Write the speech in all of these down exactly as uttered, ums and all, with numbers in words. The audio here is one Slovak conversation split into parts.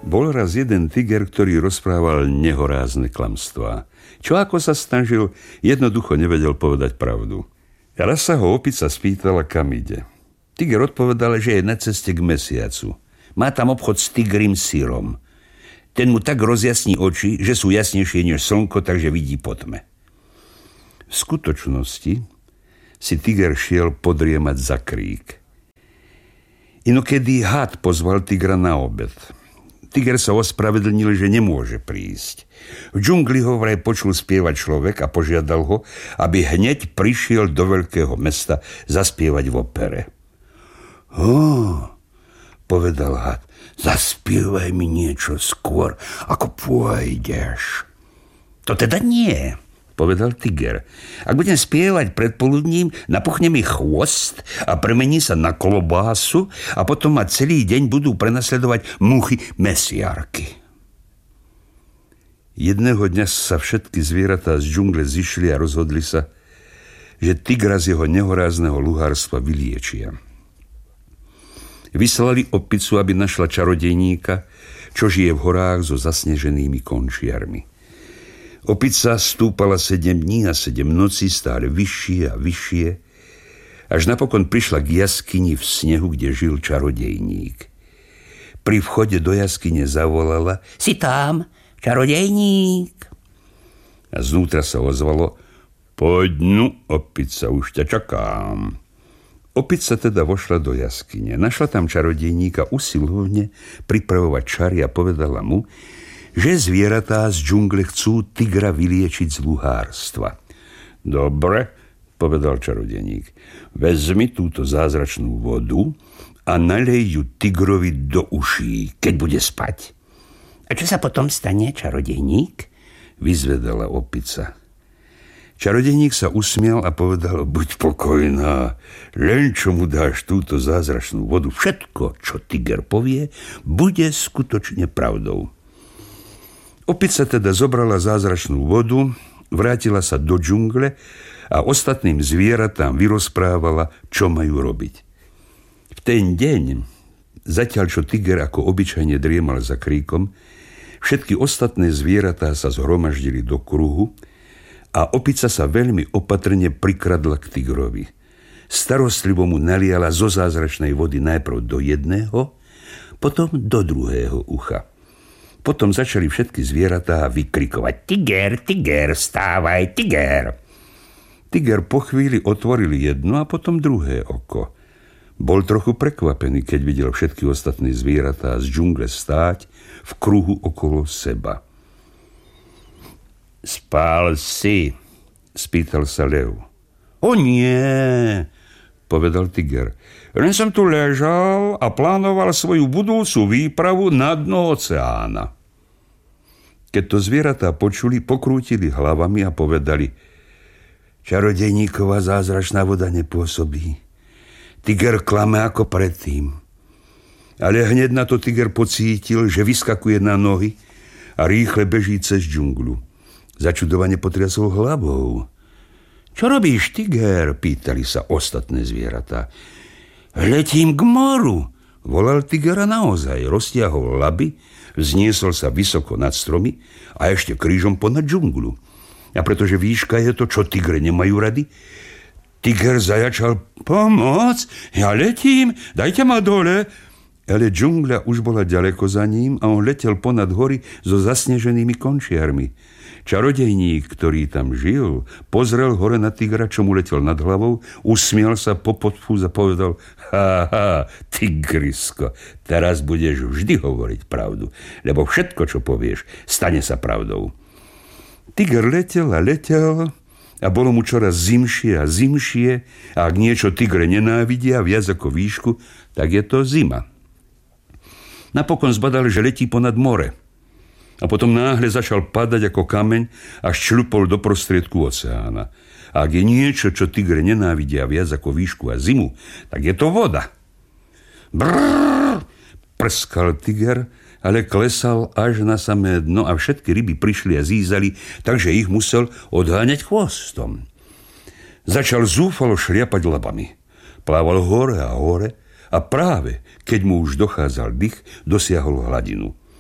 Bol raz jeden tiger, ktorý rozprával nehorázne klamstvá. Čo ako sa snažil, jednoducho nevedel povedať pravdu. Raz sa ho opica spýtala, kam ide. Tiger odpovedal, že je na ceste k mesiacu. Má tam obchod s tigrým syrom. Ten mu tak rozjasní oči, že sú jasnejšie než slnko, takže vidí po tme. V skutočnosti si tiger šiel podriemať za krík. Inokedy had pozval tigra na obed. Tiger sa ospravedlnil, že nemôže prísť. V džungli ho vraj počul spievať človek a požiadal ho, aby hneď prišiel do veľkého mesta zaspievať v opere. Ó, povedal had, zaspievaj mi niečo skôr, ako pôjdeš. To teda nie, povedal tiger. Ak budem spievať predpoludním, napuchne mi chvost a premení sa na klobásu a potom ma celý deň budú prenasledovať muchy mesiarky. Jedného dňa sa všetky zvieratá z džungle zišli a rozhodli sa, že tigra z jeho nehorázneho luhárstva vyliečia. Vyslali opicu, aby našla čarodejníka, čo žije v horách so zasneženými končiarmi. Opica stúpala sedem dní a sedem nocí stále vyššie a vyššie, až napokon prišla k jaskyni v snehu, kde žil čarodejník. Pri vchode do jaskyne zavolala: Si tam, čarodejník? A znútra sa ozvalo: Poď nu, opica, už ťa čakám. Opica teda vošla do jaskyne. Našla tam čarodejníka usilovne pripravovať čary a povedala mu, že zvieratá z džungle chcú tigra vyliečiť z luhárstva. Dobre, povedal čarodejník, vezmi túto zázračnú vodu a nalej ju tigrovi do uší, keď bude spať. A čo sa potom stane, čarodejník? Vyzvedala opica. Čarodejník sa usmial a povedal: Buď pokojná, len čo mu dáš túto zázračnú vodu, všetko, čo tiger povie, bude skutočne pravdou. Opica teda zobrala zázračnú vodu, vrátila sa do džungle a ostatným zvieratám vyrozprávala, čo majú robiť. V ten deň, zatiaľ čo tiger ako obyčajne driemal za kríkom, všetky ostatné zvieratá sa zhromaždili do kruhu a opica sa veľmi opatrne prikradla k tigrovi. Starostlivo mu naliala zo zázračnej vody najprv do jedného, potom do druhého ucha. Potom začali všetky zvieratá vykrikovať: Tiger, tiger, vstávaj, tiger! Tiger po chvíli otvoril jedno a potom druhé oko. Bol trochu prekvapený, keď videl všetky ostatné zvieratá z džungle stáť v kruhu okolo seba. Spál si? Spýtal sa lev. O nie, povedal tiger. Len som tu ležal a plánoval svoju budúcu výpravu na dno oceána. Keď to zvieratá počuli, pokrútili hlavami a povedali: Čarodejníkova zázračná voda nepôsobí. Tiger klame ako predtým. Ale hneď na to tiger pocítil, že vyskakuje na nohy a rýchle beží cez džunglu. Začudovane potriasol hlavou. Čo robíš, tiger? Pýtali sa ostatné zvieratá. Letím k moru, volal tiger a naozaj roztiahol laby, vzniesol sa vysoko nad stromy a ešte krížom ponad džunglu. A pretože výška je to, čo tigre nemajú rady, tiger zajačal: Pomoc, ja letím, dajte ma dole. Ale džungľa už bola ďaleko za ním a on letel ponad hory so zasneženými končiarmi. Čarodejník, ktorý tam žil, pozrel hore na tigra, čo mu letel nad hlavou, usmial sa, popodfúz a povedal: Ha, ha, tigrisko, teraz budeš vždy hovoriť pravdu, lebo všetko, čo povieš, stane sa pravdou. Tiger letel a letel a bolo mu čoraz zimšie a zimšie a ak niečo tigre nenávidia viac ako výšku, tak je to zima. Napokon zbadal, že letí ponad more. A potom náhle začal padať ako kameň a šľupol do prostriedku oceána. A ak je niečo, čo tigre nenávidia viac ako výšku a zimu, tak je to voda. Brrr, prskal tiger, ale klesal až na samé dno a všetky ryby prišli a zízali, takže ich musel odháňať chvostom. Začal zúfalo šliapať labami. Plával hore a hore a práve, keď mu už dochádzal dých, dosiahol hladinu.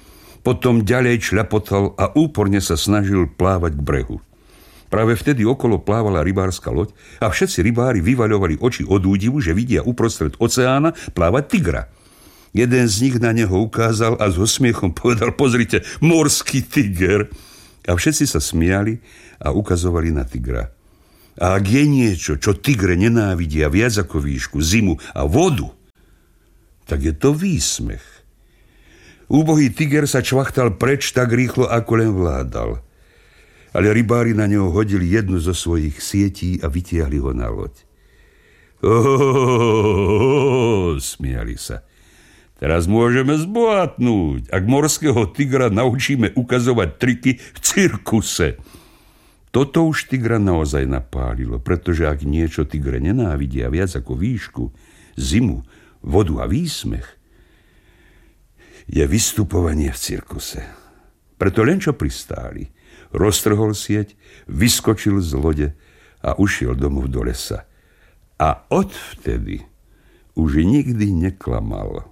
Potom ďalej čľapotal a úporne sa snažil plávať k brehu. Práve vtedy okolo plávala rybárska loď a všetci rybári vyvaľovali oči od údivu, že vidia uprostred oceána plávať tigra. Jeden z nich na neho ukázal a s osmiechom povedal: pozrite, morský tiger. A všetci sa smiali a ukazovali na tigra. A ak je niečo, čo tigre nenávidia viac ako výšku, zimu a vodu, tak je to výsmech. Úbohý tiger sa čvachtal preč tak rýchlo, ako len vládal. Ale rybári na neho hodili jednu zo svojich sietí a vytiahli ho na loď. Oh, smiali sa. Teraz môžeme zbohatnúť, ak morského tigra naučíme ukazovať triky v cirkuse. Toto už tigra naozaj napálilo, pretože ak niečo tigre nenávidia viac ako výšku, zimu, vodu a výsmech, je vystupovanie v cirkuse. Preto len čo pristáli, roztrhol sieť, vyskočil z lode a ušiel domov do lesa. A odvtedy už nikdy neklamal.